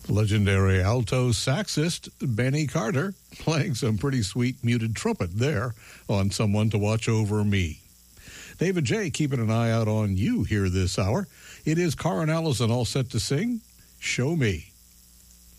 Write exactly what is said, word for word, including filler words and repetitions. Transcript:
Legendary alto saxist Benny Carter playing some pretty sweet muted trumpet there on Someone to Watch Over Me. David J. keeping an eye out on you here this hour. It is Karen Allison all set to sing Show Me.